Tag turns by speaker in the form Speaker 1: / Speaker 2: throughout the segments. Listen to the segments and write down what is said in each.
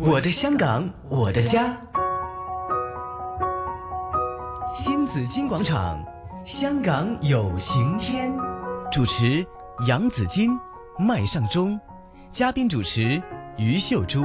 Speaker 1: 我的香港，我的家。新紫金广场，香港有晴天。主持杨紫金、麦尚中，嘉宾主持于秀珠。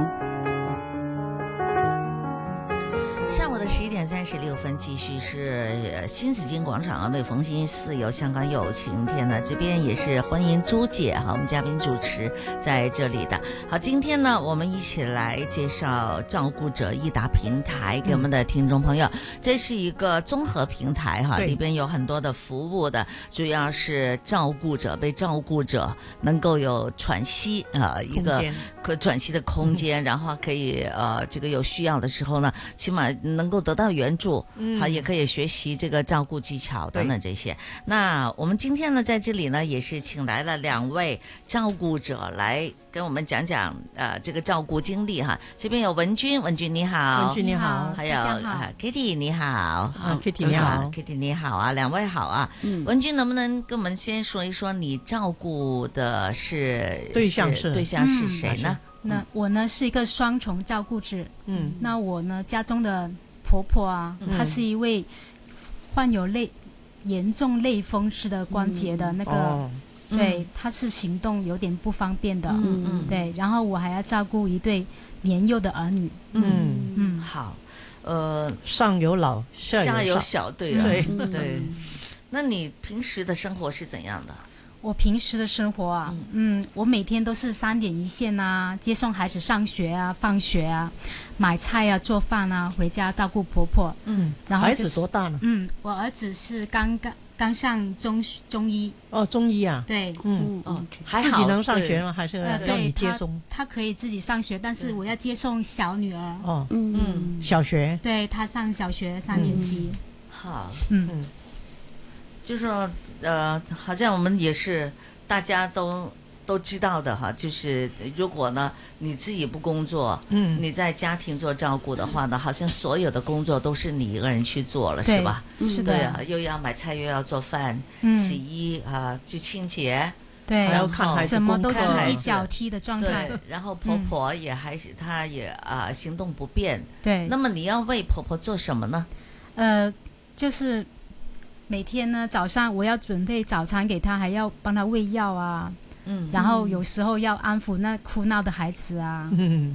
Speaker 2: 上午的11点36分，继续是新紫金广场啊，每逢星期四有香港有晴天呢，这边也是欢迎朱姐哈，我们嘉宾主持在这里的。好，今天呢，我们一起来介绍照顾者益达平台给我们的听众朋友。这是一个综合平台哈，里边有很多的服务的，主要是照顾者、被照顾者能够有喘息一个可喘息的空间，然后可以这个有需要的时候呢，起码能够得到援助，好，也可以学习这个照顾技巧等等这些。那我们今天呢，在这里呢，也是请来了2位照顾者来跟我们讲讲这个照顾经历哈。这边有文君，文君你好，
Speaker 3: 文君你好，
Speaker 2: 还有Kitty 你好
Speaker 3: ，Kitty 你好
Speaker 2: ，Kitty 你好啊，2位好啊。文君能不能跟我们先说一说你照顾的对象是谁呢？
Speaker 4: 那我呢是一个双重照顾者，那我呢家中的婆婆啊，她是一位患有严重类风湿的关节的那个，对，她是行动有点不方便的，对，然后我还要照顾一对年幼的儿女，
Speaker 2: 好，
Speaker 3: 上有老
Speaker 2: 下有小，对啊，
Speaker 3: 对，
Speaker 2: 那你平时的生活是怎样的？
Speaker 4: 我平时的生活啊，我每天都是3点一线啊，接送孩子上学啊、放学啊，买菜啊、做饭啊，回家照顾婆婆。然后
Speaker 3: 孩子多大呢？
Speaker 4: 我儿子是刚上中一。
Speaker 3: 哦，中一啊？
Speaker 4: 对，
Speaker 2: 还好
Speaker 3: 自己能上学吗？还是要你接送？
Speaker 4: 他可以自己上学，但是我要接送小女儿。
Speaker 3: 哦，小学。
Speaker 4: 对，他上小学3年级。
Speaker 2: 好，就是说好像我们也是大家都知道的哈，就是如果呢你自己不工作，你在家庭做照顾的话呢，好像所有的工作都是你一个人去做了，是吧？
Speaker 4: 是的，
Speaker 2: 对啊，又要买菜，又要做饭，洗衣啊，就清洁，
Speaker 4: 对，
Speaker 3: 还要看孩子
Speaker 4: 什么都是一脚踢的状态。
Speaker 2: 对，然后婆婆也还是她也行动不便，
Speaker 4: 对。
Speaker 2: 那么你要为婆婆做什么呢？
Speaker 4: 就是每天呢早上我要准备早餐给她，还要帮她喂药啊。然后有时候要安抚那哭闹的孩子啊。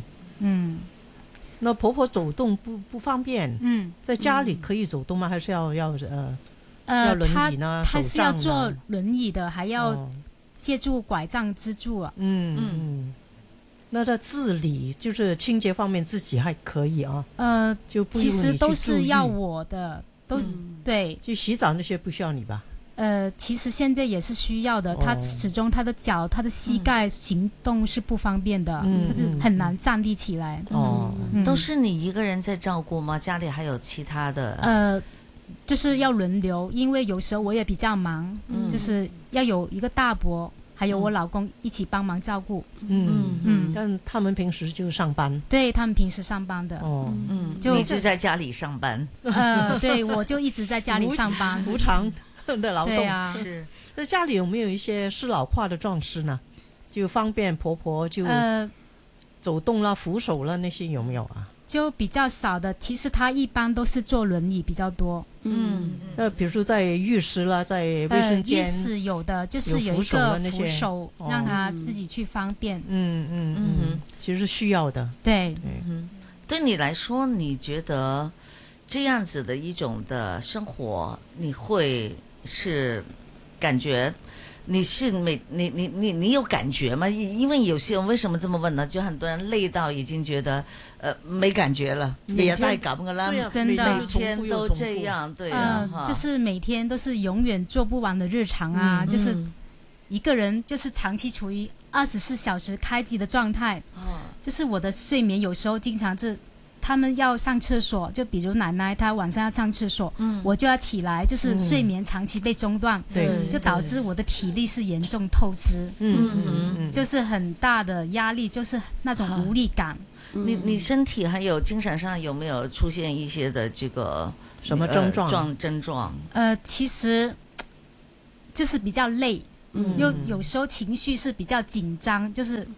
Speaker 3: 那婆婆走动不方便，在家里可以走动吗？还是要轮椅呢？
Speaker 4: 她是要坐轮椅的，还要借助拐杖支柱啊。
Speaker 3: 那在自理就是清洁方面自己还可以啊。就不用你去
Speaker 4: 其实都是要我的，都对。
Speaker 3: 就洗澡那些不需要你吧？
Speaker 4: 其实现在也是需要的，他始终他的脚、他的膝盖行动是不方便的，他是很难站立起来。
Speaker 2: 都是你一个人在照顾吗？家里还有其他的？
Speaker 4: 就是要轮流，因为有时候我也比较忙，就是要有一个大伯还有我老公一起帮忙照顾。
Speaker 3: 但他们平时就上班。
Speaker 4: 对，他们平时上班的。
Speaker 2: 就一直在家里上班。
Speaker 4: 对，我就一直在家里上班，
Speaker 3: 无偿的劳动。
Speaker 4: 对啊，
Speaker 2: 是。
Speaker 3: 那家里有没有一些适老化的壮士呢？就方便婆婆就走动啦、扶手啦那些有没有啊？
Speaker 4: 就比较少的，其实他一般都是坐轮椅比较多。
Speaker 3: 比如说在浴室啦，在卫生间，
Speaker 4: 浴室有的就是有一个扶手，让他自己去方便。
Speaker 3: 其实是需要的。
Speaker 4: 对，
Speaker 2: 对你来说，你觉得这样子的一种的生活，你会是感觉？你是你有感觉吗？因为有些人为什么这么问呢？就很多人累到已經覺得沒感覺了，也太咁噶啦，
Speaker 4: 真的
Speaker 2: 每天都這樣，對啊，
Speaker 4: 就是每天都是永遠做不完的日常啊，就是一個人就是長期處於24小時開機的狀態，就是我的睡眠有時候經常是。他們要上廁所，就比如奶奶她晚上要上廁所，我就要起來，就是睡眠長期被中斷，就導致我的體力是嚴重透支，就是很大的壓力，就是那種無力感。
Speaker 2: 你身體還有精神上有沒有出現一些的這個
Speaker 3: 什麼症
Speaker 2: 狀？
Speaker 4: 其實就是比較累，有時候情緒是比較緊張，就是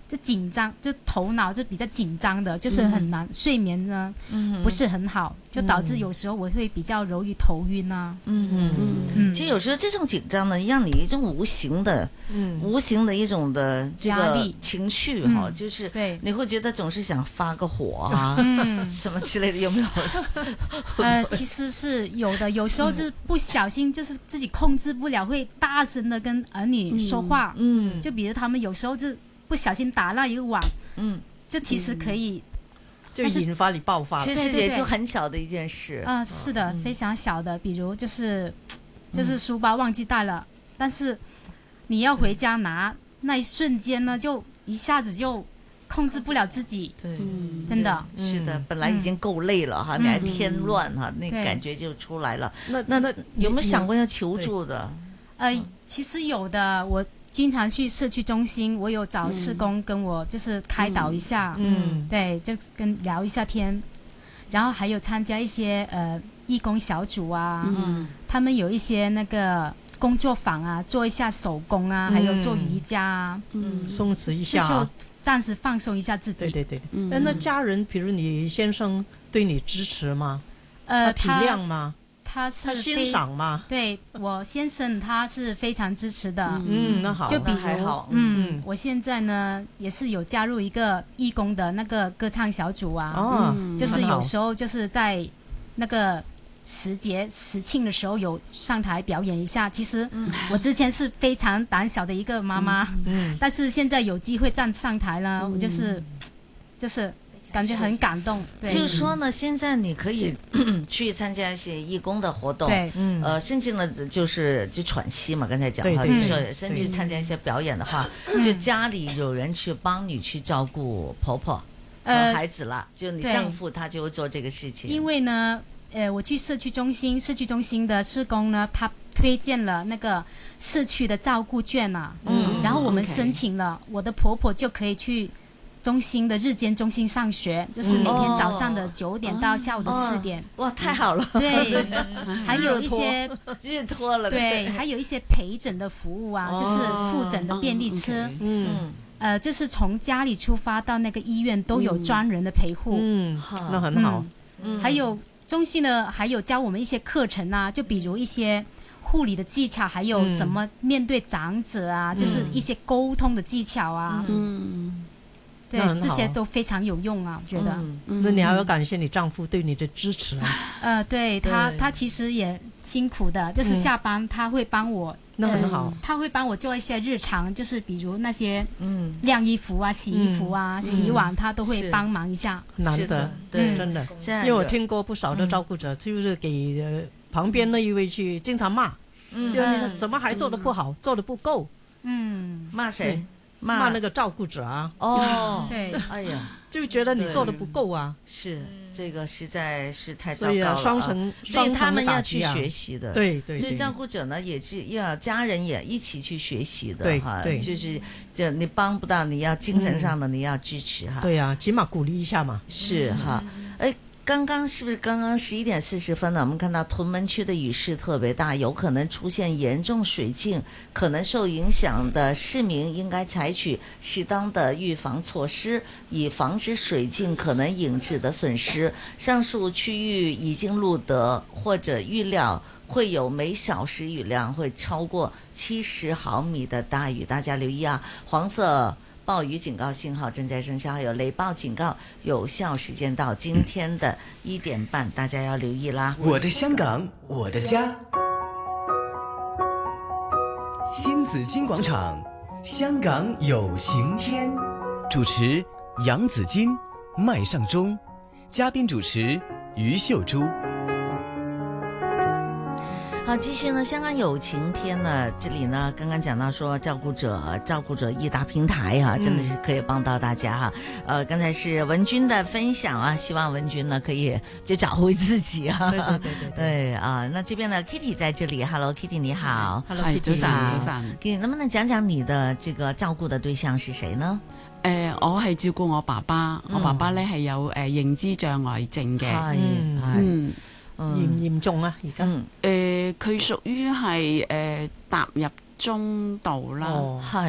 Speaker 4: 就紧张，就头脑就比较紧张的，就是很难睡眠呢，不是很好，就导致有时候我会比较容易头晕啊。
Speaker 2: 其实有时候这种紧张呢，让你一种无形的一种的这个情绪哈，就是你会觉得总是想发个火啊，什么之类的，有没有？
Speaker 4: 其实是有的，有时候就是不小心，就是自己控制不了，会大声的跟儿女说话。就比如他们有时候就不小心打那一个网，就其实可以，
Speaker 3: 就引发你爆发。
Speaker 2: 其实也就很小的一件事
Speaker 4: 啊，是的，非常小的，比如就是书包忘记带了，但是你要回家拿那一瞬间呢，就一下子就控制不了自己。
Speaker 2: 对，
Speaker 4: 真的
Speaker 2: 是的，本来已经够累了哈，你还添乱哈，那感觉就出来了。那有没有想过要求助的？
Speaker 4: 其实有的，我经常去社区中心，我有找社工跟我就是开导一下，对，就跟聊一下天，然后还有参加一些义工小组啊，他们有一些那个工作坊啊，做一下手工啊，还有做瑜伽啊，
Speaker 3: 松弛一下
Speaker 4: 就是暂时放松一下自己。
Speaker 3: 对，那家人，比如你先生对你支持吗？体谅吗？他欣赏吗？
Speaker 4: 对，我先生他是非常支持的。
Speaker 3: 那好，
Speaker 4: 就比如
Speaker 2: 还好。
Speaker 4: 我现在呢也是有加入一个义工的那个歌唱小组啊，就是有时候就是在那个时庆的时候有上台表演一下。其实我之前是非常胆小的一个妈妈，但是现在有机会站上台了，我就是感觉很感动。对，
Speaker 2: 就是说呢，现在你可以去参加一些义工的活动，
Speaker 4: 对，
Speaker 2: 甚至呢就喘息嘛，刚才讲哈，你说甚至参加一些表演的话，就家里有人去帮你去照顾婆婆和孩子了，就你丈夫他就会做这个事情。
Speaker 4: 因为呢，我去社区中心的社工呢，他推荐了那个社区的照顾券啊，然后我们申请了，我的婆婆就可以去中心的日间中心上学，就是每天早上的9点到下午的4点。
Speaker 2: 哇，太好了！
Speaker 4: 对，还有一些
Speaker 2: 日托了。
Speaker 4: 对，还有一些陪诊的服务啊，就是复诊的便利车。就是从家里出发到那个医院都有专人的陪护。
Speaker 3: 那很好。
Speaker 4: 还有中心呢，还有教我们一些课程啊，就比如一些护理的技巧，还有怎么面对长者啊，就是一些沟通的技巧啊。对，这些都非常有用啊，我觉得。
Speaker 3: 那你还要感谢你丈夫对你的支持啊。
Speaker 4: 对他其实也辛苦的，就是下班他会帮我。
Speaker 3: 那很好。
Speaker 4: 他会帮我做一些日常，就是比如那些晾衣服啊、洗衣服啊、洗碗，他都会帮忙一下。
Speaker 3: 难得，对，真的。因为我听过不少的照顾者，就是给旁边那一位去经常骂，就你怎么还做得不好，做得不够。
Speaker 2: 骂谁？
Speaker 3: 骂那个照顾者啊。
Speaker 4: 对，
Speaker 2: 哎呀，
Speaker 3: 就觉得你做的不够啊。
Speaker 2: 是，这个实在是太糟糕了。
Speaker 3: 所以
Speaker 2: 他们要去学习的。
Speaker 3: 对，
Speaker 2: 所以照顾者呢也是要家人也一起去学习的哈。就是你帮不到，你要精神上的你要支持哈。
Speaker 3: 对呀，起码鼓励一下嘛。
Speaker 2: 是哈，刚刚是不是刚刚11点40分呢？我们看到屯门区的雨势特别大，有可能出现严重水浸，可能受影响的市民应该采取适当的预防措施，以防止水浸可能引致的损失。上述区域已经录得或者预料会有每小时雨量会超过70毫米的大雨，大家留意啊！黄色暴雨警告信号正在生效，还有雷暴警告有效时间到今天的1点半，大家要留意啦。
Speaker 1: 我的香港，我的家，新紫金广场，香港有晴天。主持杨紫金、麦尚中，嘉宾主持于秀珠。
Speaker 2: 好，继续呢，香港有晴天呢，这里呢刚刚讲到说照顾者一大平台哈，真的是可以帮到大家哈。刚才是文君的分享啊，希望文君呢可以就找回自己啊。对啊，那这边呢 Kitty 在这里 ，Hello Kitty 你好
Speaker 3: ，Hello Kitty
Speaker 5: 早晨
Speaker 2: ，Kitty 能不能讲讲你的这个照顧的對象是誰呢？
Speaker 5: 我係照顧我爸爸，我爸爸咧係有認知障礙症嘅，
Speaker 3: 嚴唔嚴重啊？而家
Speaker 5: 佢屬於係踏入中度啦，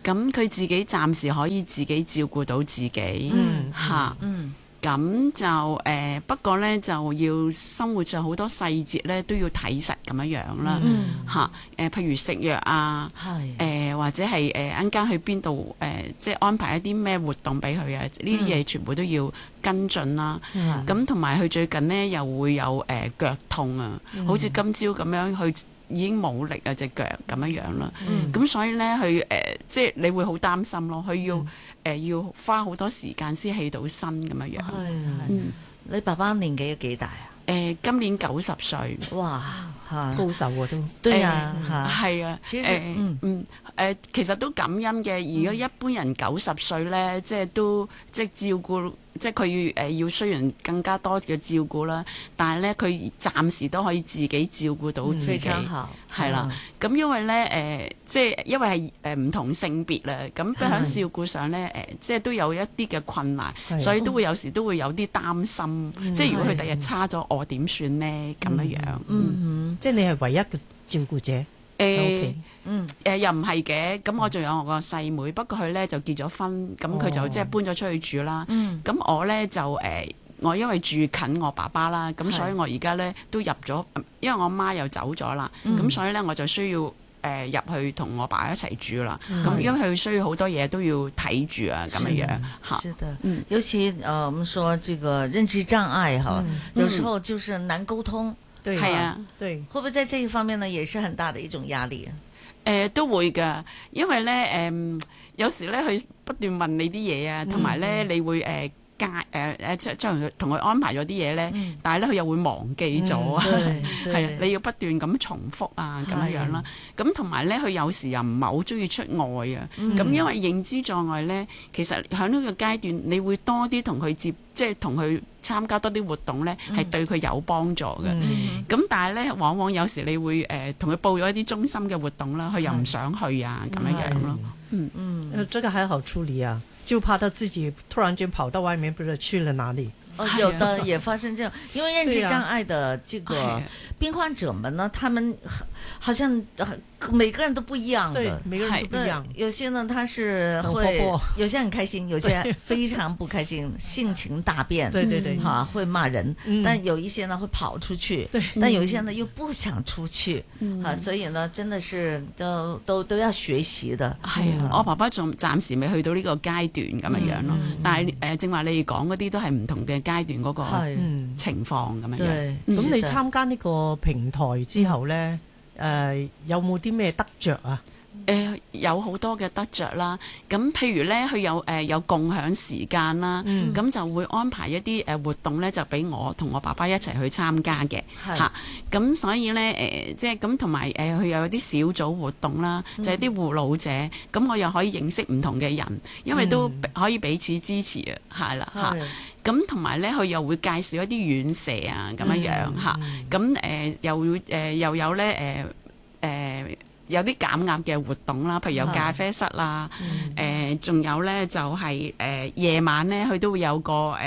Speaker 5: 咁佢自己暫時可以自己照顧到自己嚇。咁就不過咧就要生活上好多細節咧都要睇實咁樣啦嚇。譬如食藥啊，或者係陣間去邊度即係安排一啲咩活動俾佢啊，呢啲嘢全部都要跟進啦。咁同埋佢最近咧又會有腳痛啊，好似今朝咁樣佢已經冇力啊隻腳咁樣啦。咁所以咧佢即係你會好擔心咯，佢要花好多時間先起到身咁樣。
Speaker 2: 你爸爸年紀幾大啊？
Speaker 5: 今年90歲。
Speaker 2: 哇，
Speaker 3: 高壽啊都。
Speaker 2: 對啊，
Speaker 5: 係啊。其實都感恩嘅。如果一般人90歲咧，即係都即係照顧，即係佢要需要更加多嘅照顧啦。但係咧，佢暫時都可以自己照顧到自己。係啦。咁因為咧即係因為係唔同性別啦，咁喺照顧上咧即係都有一啲嘅困難，所以都會有時都會有啲擔心。即係如果佢第日差咗，我點算咧？咁樣樣。
Speaker 3: 即係你係唯一嘅照顧者。
Speaker 5: 又唔係嘅，咁我仲有我個細妹，不過佢咧就結咗婚，咁佢就即係搬咗出去住啦。咁我咧就我因為住近我爸爸啦，咁所以我而家咧都入咗，因為我媽又走咗啦，咁所以咧我就需要入去同我爸一齊住啦。咁因為佢需要好多嘢都要睇住啊，咁樣樣嚇。
Speaker 2: 是的，尤其我們說這個認知障礙哈，有時候就是難溝通。
Speaker 3: 係啊，對，
Speaker 2: 會不會在這一方面呢，也是很大的一種壓力啊？
Speaker 5: 都會㗎，因為咧有時咧佢不斷問你啲嘢啊，同埋咧你會將同佢安排咗啲嘢咧，但係咧佢又會忘記咗啊，係你要不斷咁重複啊咁樣啦。咁同埋咧佢有時又唔係好中意出外啊。咁因為認知障礙咧，其實喺呢個階段，你會多啲同佢即係同佢參加多啲活動咧，係對佢有幫助嘅。咁但係咧，往往有時你會同佢報咗一啲中心嘅活動啦，佢又唔想去啊咁樣樣咯。
Speaker 3: 這個還好處理啊，就怕他自己突然間跑到外面，不知道去了哪裡。
Speaker 2: 有的也發生這樣，因為認知障礙的這個病患者們呢，他們好像每個人都不一樣的，
Speaker 3: 對，每個人都不一樣。
Speaker 2: 有些呢，他是會，有些很開心，有些非常不開心，性情大變，
Speaker 3: 對對對，
Speaker 2: 會罵人。但有一些呢會跑出去，但有一些呢又不想出去，所以呢，真的是都要學習的。
Speaker 5: 係啊，我爸爸仲暫時未去到呢個階段咁樣樣咯，但係正話你哋講嗰啲都係唔同嘅階段嗰個情況咁樣樣。
Speaker 3: 咁你參加呢個平台之後呢，有冇啲咩得着啊？
Speaker 5: 有好多嘅得着啦。咁譬如咧，佢有共享時間啦，咁就會安排一啲活動咧，就俾我同我爸爸一齊去參加嘅嚇。咁所以咧即係咁同埋佢又有啲小組活動啦，就係啲護老者。咁我又可以認識唔同嘅人，因為都可以彼此支持啊，係啦嚇。咁同埋咧，佢又會介紹一啲院舍啊咁樣樣嚇。咁又有咧有啲減壓嘅活動啦，譬如有咖啡室啦，仲有咧就係夜晚咧，佢都會有個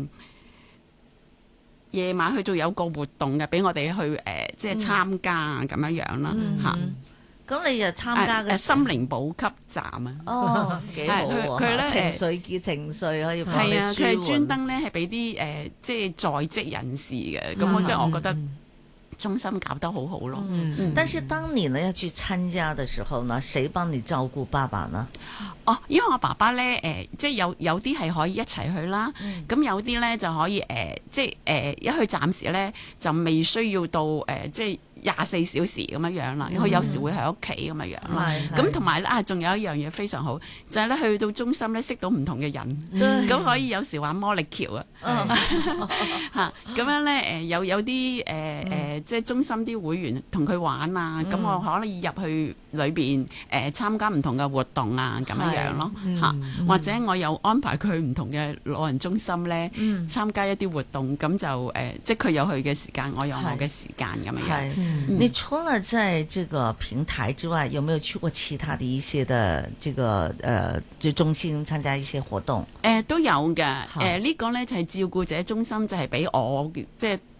Speaker 5: 夜晚佢仲有個活動嘅，俾我哋去即係參加啊咁樣樣啦嚇。
Speaker 2: 咁你又參加嘅
Speaker 5: 心靈補給站啊？
Speaker 2: 哦，幾好喎！
Speaker 5: 佢咧
Speaker 2: 情緒可以幫你舒緩。
Speaker 5: 係啊，佢係專登咧係俾啲即係在職人士嘅，咁即係我覺得中心搞得好好咯。
Speaker 2: 但是當年呢要去參加的時候呢，誰幫你照顧爸爸呢？
Speaker 5: 因為我爸爸咧即係有啲係可以一齊去啦，咁有啲咧就可以即係一去暫時咧就未需要到即係24小時咁樣啦，佢有時會喺屋企咁樣啦。咁同埋咧仲有一樣嘢非常好，就係咧去到中心咧識到唔同嘅人，咁可以有時玩魔力橋啊嚇，咁樣咧有啲即係中心啲會員同佢玩啊，咁我可以入去裏邊參加唔同嘅活動啊咁樣咯嚇，或者我有安排佢去唔同嘅老人中心咧參加一啲活動，咁就即係佢有佢嘅時間，我有我嘅時間咁樣。
Speaker 2: 你除了在這個平台之外，有沒有去過其他的一些的這個就中心參加一些活動？
Speaker 5: 都有嘅。呢個咧就係照顧者中心，就係俾我即係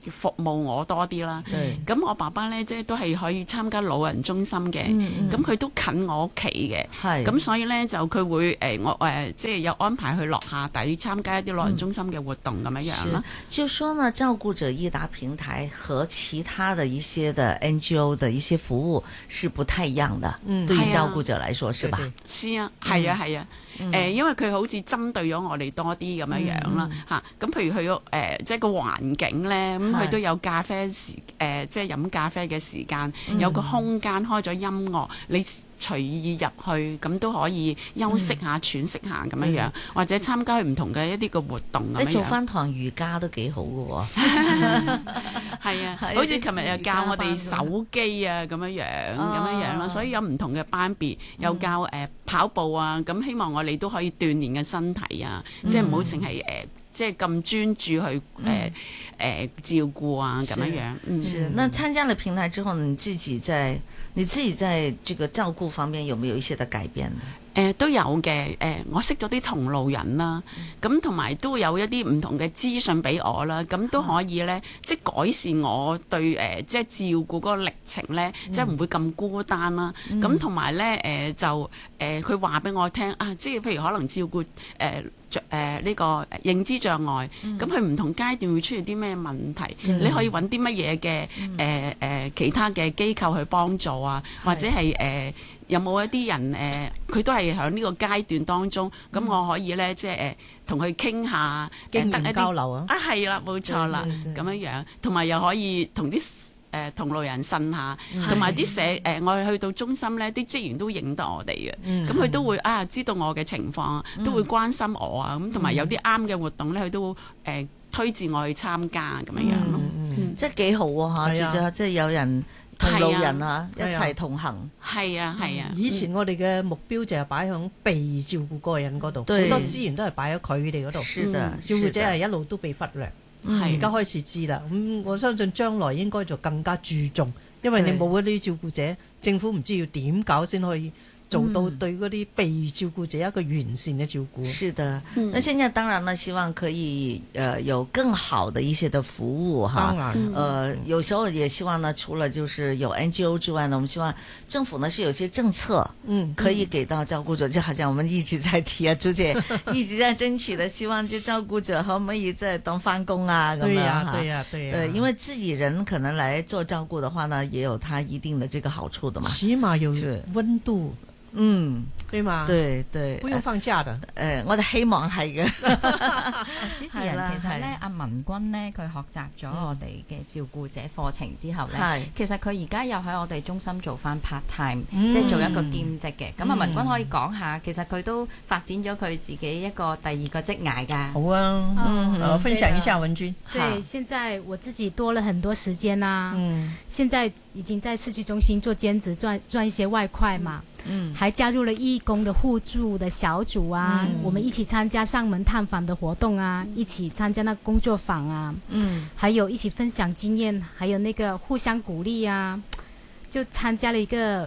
Speaker 5: 服務我多啲啦。咁我爸爸咧即係都係可以參加老人中心嘅，咁佢都近我屋企嘅，咁所以咧就佢會即係有安排去落下底參加一啲老人中心嘅活動咁樣樣啦。
Speaker 2: 就說呢，照顧者益達平台和其他的一些的 NGO 的一些服務是不太一樣的，對於照顧者來說，是吧？
Speaker 5: 是啊，係啊，係啊。因為佢好似針對咗我哋多啲咁樣樣啦嚇，咁譬如佢即係個環境咧，咁佢都有咖啡時即係飲咖啡嘅時間，有個空間開咗音樂，你隨意入去咁都可以休息下、喘息下咁樣樣，或者參加唔同嘅一啲嘅活動咁樣樣。
Speaker 2: 你做翻堂瑜伽都幾好嘅喎，
Speaker 5: 係啊，好似琴日又教我哋手機啊咁樣樣咯，所以有唔同嘅班別，又教跑步啊，咁希望我哋都可以鍛鍊嘅身體啊，即係唔好淨係即係咁專注去照顧啊咁樣樣。
Speaker 2: 是，那參加了平台之後，你自己在這個照顧方面有沒有一些的改變呢？
Speaker 5: 都有嘅，我識咗啲同路人啦，咁同埋都有一啲唔同嘅資訊俾我啦，咁都可以咧，即係改善我對即係照顧嗰個歷程咧，即係唔會咁孤單啦。咁同埋咧就佢話俾我聽啊，即係譬如可能照顧呢個認知障礙，咁佢唔同階段會出現啲咩問題，你可以揾啲乜嘢嘅其他嘅機構去幫助啊，或者係有冇一啲人佢都係喺呢個階段當中，咁我可以咧即係同佢傾下
Speaker 3: 經驗交流啊，
Speaker 5: 係啦，冇錯啦，咁樣樣，同埋又可以同啲同路人呻下，同埋啲我哋去到中心咧，啲職員都認得我哋嘅，咁佢都會知道我嘅情況，都會關心我啊，咁同埋有啲啱嘅活動咧，佢都推薦我去參加咁樣樣咯，
Speaker 2: 即係幾好啊嚇，即係有人同路人啊一齊同行，
Speaker 5: 係啊係啊。
Speaker 3: 以前我哋嘅目標就係擺響被照顧個人嗰度，好多資源都係擺喺佢哋嗰度，照顧者係一路都被忽略。而家開始知啦，咁我相信將來應該就更加注重，因為你冇嗰啲照顧者，政府唔知要點搞先可以做到對嗰啲被照顧者一個完善嘅照顧。
Speaker 2: 是的，那現在當然呢，希望可以有更好的一些的服務哈。當然，有時候也希望呢，除了就是有 NGO 之外呢，我們希望政府呢是有些政策，可以給到照顧者，就好像我們一直在提啊，朱姐一直在爭取的，希望就照顧者可唔可以即係當返工啊咁樣哈。對呀，對，因為自己人可能來做照顧的話呢，也有它一定的這個好處的嘛。
Speaker 3: 起碼有溫度。對嘛？對，不用放假的。
Speaker 2: 我哋希望係嘅。
Speaker 6: 主持人其實咧，阿文君咧，佢學習咗我哋嘅照顧者課程之後咧，其實佢而家又喺我哋中心做翻 part time，即係做一個兼職嘅。咁阿文君可以講下，其實佢都發展咗佢自己一個第二個職涯㗎。
Speaker 3: 好啊，分享一下文君。
Speaker 4: 對，現在我自己多了很多時間啦。現在已經在社區中心做兼職，賺一些外快嘛。還加入了義工的互助的小組啊，我們一起參加上門探訪的活動啊，一起參加那工作坊啊，還有一起分享經驗，還有那個互相鼓勵啊，就參加了一個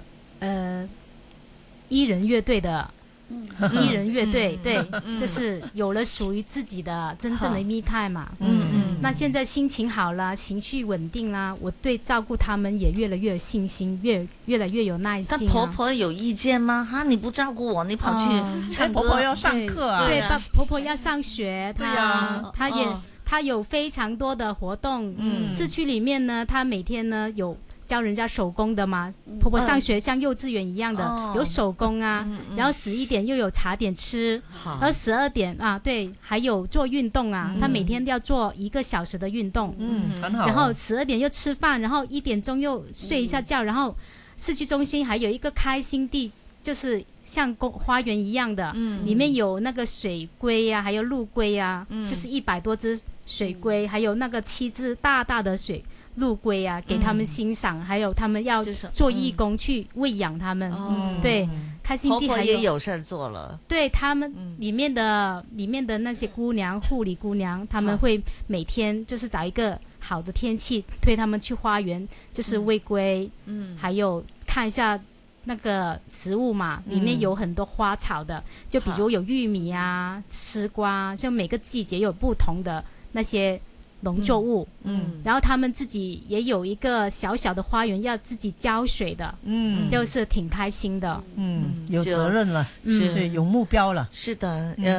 Speaker 4: 藝人樂隊的藝人樂隊，對，就是有了屬於自己的真正的me time嘛。那現在心情好了，情緒穩定啦，我對照顧他們也越來越有信心，越來越有耐心。
Speaker 2: 但婆婆有意見嗎？哈，你不照顧我，你跑去唱歌，
Speaker 3: 婆婆要上課啊。
Speaker 4: 對，婆婆要上學，她有非常多的活動。市區裡面呢，她每天呢有教人家手工的嘛，婆婆上學像幼稚園一樣的，有手工啊，然後11點又有茶點吃，然後12點啊，對，還有做運動啊，她每天都要做1個小時的運動，很好。然後12點又吃飯，然後1點鐘又睡一下覺，然後市區中心還有一個開心地，就是像花園一樣的，裏面有那個水龜啊，還有陸龜啊，就是100多隻水龜，還有那個7隻大大的陸龜啊，給他們欣賞，還有他們要做義工去餵養他們，對，開心地
Speaker 2: 婆婆也有事做了，
Speaker 4: 對，他們裡面的那些姑娘，護理姑娘，他們會每天就是找一個好的天氣，推他們去花園，就是餵龜，還有看一下那個植物嘛，裡面有很多花草的，就比如有玉米啊、絲瓜，就每個季節有不同的那些农作物，然后他们自己也有一个小小的花园要自己浇水的，就是挺开心的，
Speaker 3: 有责任了，是有目标了，
Speaker 2: 是的，